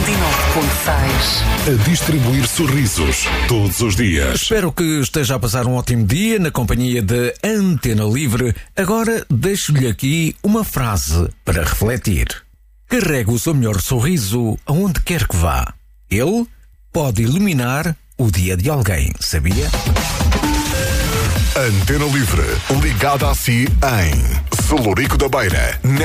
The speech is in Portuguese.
A distribuir sorrisos todos os dias. Espero que esteja a passar um ótimo dia na companhia da Antena Livre. Agora deixo-lhe aqui uma frase para refletir. Carregue o seu melhor sorriso aonde quer que vá. Ele pode iluminar o dia de alguém, sabia? Antena Livre, ligada a si em Celurico da Beira.